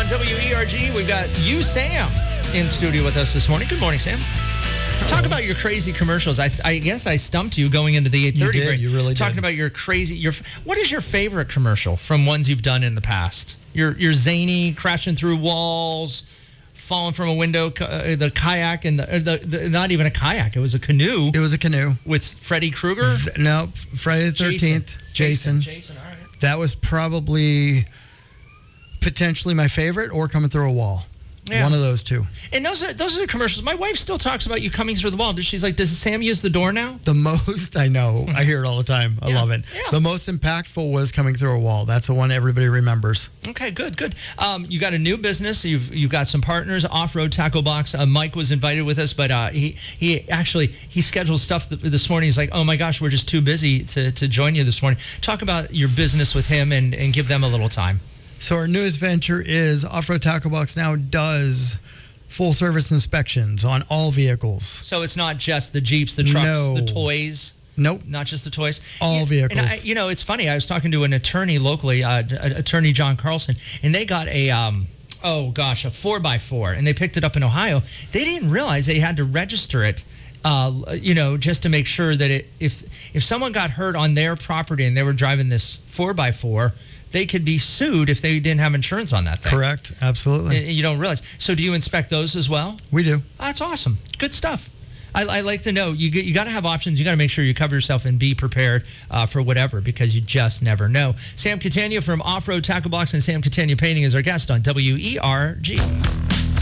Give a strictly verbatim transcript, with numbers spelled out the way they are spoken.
on W E R G. We've got you, Sam, in studio with us this morning. Good morning, Sam. Talk about your crazy commercials. I, I guess I stumped you going into the eight thirty You did, break. you really Talking did. about your crazy. Your what is your favorite commercial from ones you've done in the past? Your your zany, crashing through walls, falling from a window, uh, the kayak and the, uh, the, the not even a kayak. It was a canoe. It was a canoe with Freddy Krueger. Th- no, Friday the thirteenth. Jason. Jason. Jason. All right. That was probably potentially my favorite, or coming through a wall. Yeah. One of those two. And those are those are the commercials. My wife still talks about you coming through the wall. She's like, "Does Sam use the door now?" The most, I know. I hear it all the time. I Yeah. love it. Yeah. The most impactful was coming through a wall. That's the one everybody remembers. Okay, good, good. Um, you got a new business. You've you've got some partners. Off-Road Tackle Box. Uh, Mike was invited with us, but uh, he he actually he scheduled stuff th- this morning. He's like, "Oh my gosh, we're just too busy to to join you this morning." Talk about your business with him and and give them a little time. So our newest venture is Off-Road Tackle Box now does full service inspections on all vehicles. So it's not just the Jeeps, the trucks, No. the toys. Nope. Not just the toys. All Yeah, vehicles. And I, you know, it's funny. I was talking to an attorney locally, uh, attorney John Carlson, and they got a, um, oh gosh, a four by four, and they picked it up in Ohio. They didn't realize they had to register it, uh, you know, just to make sure that it, if if someone got hurt on their property and they were driving this four by four, they could be sued if they didn't have insurance on that thing. Correct. Absolutely. And you don't realize. So do you inspect those as well? We do. That's awesome. Good stuff. I, I like to know you get, you got to have options. You got to make sure you cover yourself and be prepared uh, for whatever, because you just never know. Sam Catania from Off-Road Tackle Box and Sam Catania Painting is our guest on W E R G.